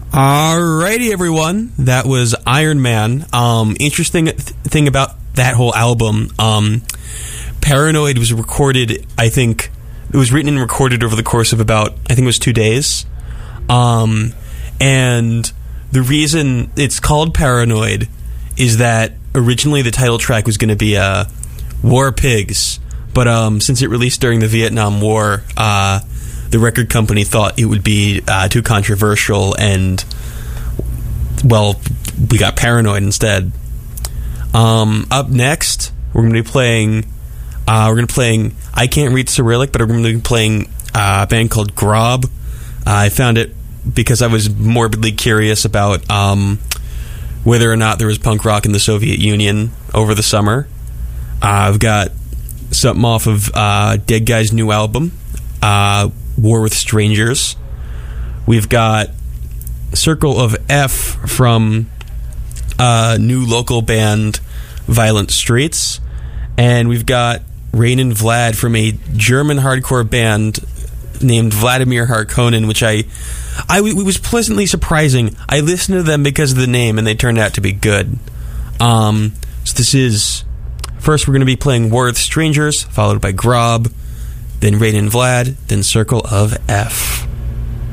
Alrighty, everyone. That was Iron Man. Interesting thing about that whole album, Paranoid was recorded, I think, it was written and recorded over the course of about, I think it was 2 days. And the reason it's called Paranoid is that originally the title track was going to be War Pigs, but since it released during the Vietnam War, the record company thought it would be too controversial, and, well, we got Paranoid instead. Up next, we're going to be playing I Can't Read Cyrillic, but we're going to be playing a band called Grob. I found it because I was morbidly curious about whether or not there was punk rock in the Soviet Union over the summer. I've got something off of Dead Guy's new album, War with Strangers. We've got Circle of F from new local band Violent Streets, and we've got Rain and Vlad from a German hardcore band named Vladimir Harkonnen, which it was pleasantly surprising. I listened to them because of the name, and they turned out to be good. So this is, first we're going to be playing War with Strangers, followed by Grob, then Rain and Vlad, then Circle of F.